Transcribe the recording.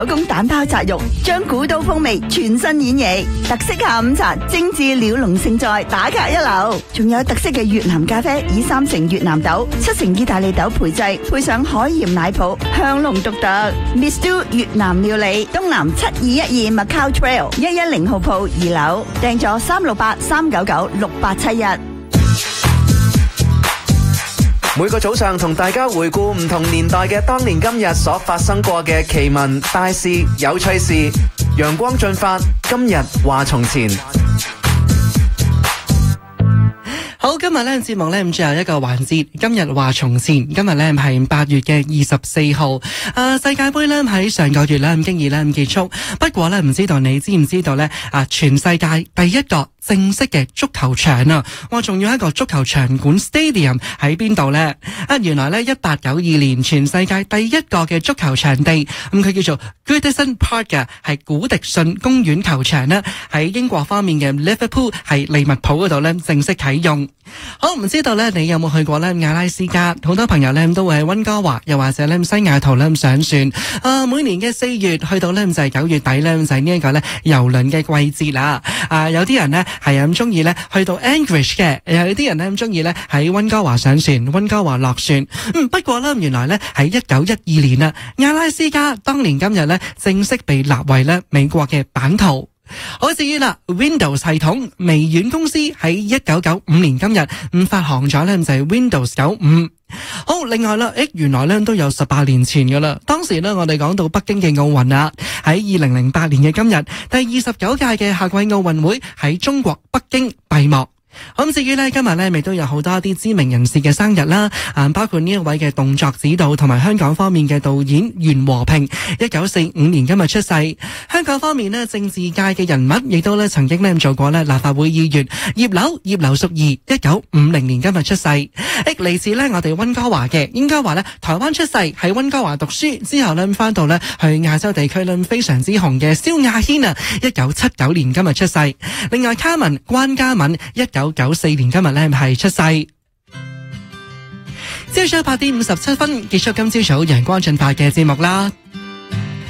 手工蛋包紮肉，將古道風味全新演繹，特色下午茶精緻鳥籠勝在，打卡一流。仲有特色嘅越南咖啡，以3成越南豆、7成意大利豆培製，配上海鹽奶泡，香濃獨特。Miss Do 越南料理，東南7212 Macau Trail 110號鋪2樓，訂咗368-399-6871。 每個早上同大家回顧唔同年代嘅當年今日所發生過嘅奇聞大事有趣事，陽光進發，今日話從前。 好，今日呢節目呢最後一個環節，今日話從前。今日呢係8月嘅24號，世界盃呢喺上個月呢經已呢結束。不過呢唔知道你知唔知道呢全世界第一個正式嘅足球場啊！我仲要一個足球場館 stadium 喺邊度呢？原來呢1892年全世界第一個嘅足球場地，佢叫做 Goodison Park 嘅，係古迪遜公園球場呢，喺英國方面嘅 Liverpool 係利物浦嗰度呢正式啟用。好，唔知道呢你有冇去過呢阿拉斯加？好多朋友呢都會喺溫哥華又或者呢西雅圖呢上船。每年嘅4月去到呢就係9月底呢就係呢一個呢郵輪嘅季節啦。有啲人呢係咁中意呢去到 Anchorage 嘅，有啲人呢咁中意呢喺溫哥華上船，溫哥華落船。不過呢原來呢喺1912年啊，阿拉斯加當年今日呢正式被納為呢美國嘅版圖。好，至於啦 Windows 系統，微軟公司喺1995年今日發行咗呢就係 Windows 95。好，另外啦，原來呢都有18年前噶啦。當時呢我哋講到北京嘅奧運啊，喺2008年嘅今日，第29屆嘅夏季奧運會喺中國北京閉幕。咁至於呢今日呢亦都有好多一啲知名人士嘅生日啦，包括呢一位嘅動作指導同埋香港方面嘅導演袁和平，1945年今日出世。香港方面呢政治界嘅人物亦都呢曾經呢做過呢立法會議員葉劉淑儀，1950年今日出世。嚟自呢我哋溫哥華嘅，應該話呢台灣出世，喺溫哥華讀書之後呢翻到呢去亞洲地區呢非常之紅嘅蕭亞軒啊，1979年今日出世。另外卡文關嘉敏1994年今日呢係出世。朝早8點57分結束今朝早陽光進發嘅節目啦。